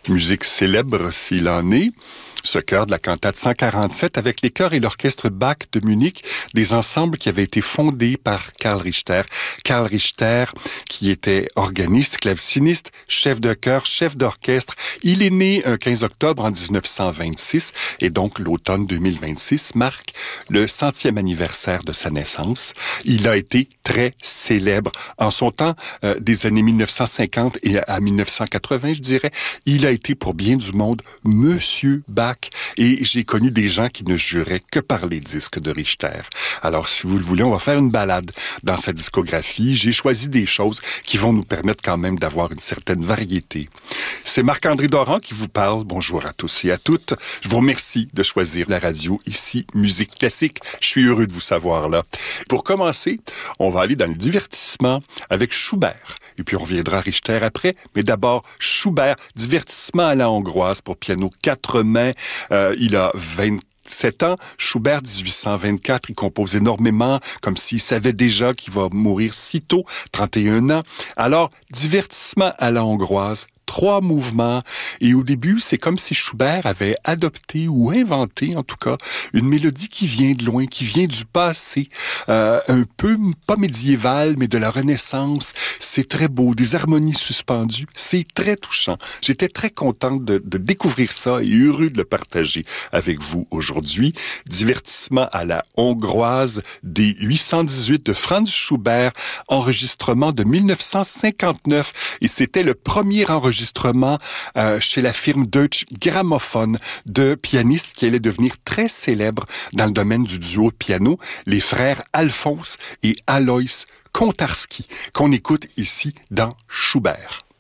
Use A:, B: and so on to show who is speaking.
A: Musique célèbre s'il en est. Ce chœur de la cantate 147 avec les chœurs et l'orchestre Bach de Munich, des ensembles qui avaient été fondés par Karl Richter. Karl Richter, qui était organiste, claveciniste, chef de chœur, chef d'orchestre. Il est né un 15 octobre en 1926 et donc l'automne 2026 marque le 100e anniversaire de sa naissance. Il a été très célèbre en son temps, des années 1950 et à 1980, je dirais. Il a été pour bien du monde Monsieur Bach. Et j'ai connu des gens qui ne juraient que par les disques de Richter. Alors, si vous le voulez, on va faire une balade dans sa discographie. J'ai choisi des choses qui vont nous permettre quand même d'avoir une certaine variété. C'est Marc-André Doran qui vous parle. Bonjour à tous et à toutes. Je vous remercie de choisir la radio ici, Musique Classique. Je suis heureux de vous savoir là. Pour commencer, on va aller dans le divertissement avec Schubert. Et puis on reviendra à Richter après. Mais d'abord, Schubert, divertissement à la hongroise pour piano 4 mains. Il a 27 ans. Schubert, 1824, il compose énormément, comme s'il savait déjà qu'il va mourir si tôt, 31 ans. Alors, divertissement à la hongroise, 3 mouvements. Et au début, c'est comme si Schubert avait adopté ou inventé, en tout cas, une mélodie qui vient de loin, qui vient du passé, un peu, pas médiéval, mais de la Renaissance. C'est très beau, des harmonies suspendues. C'est très touchant. J'étais très contente de découvrir ça et heureux de le partager avec vous aujourd'hui. Divertissement à la hongroise des 818 de Franz Schubert, enregistrement de 1959. Et c'était le premier enregistrement chez la firme Deutsche Grammophon de pianistes qui allaient devenir très célèbres dans le domaine du duo de piano, les frères Alphonse et Alois Kontarski, qu'on écoute ici dans Schubert.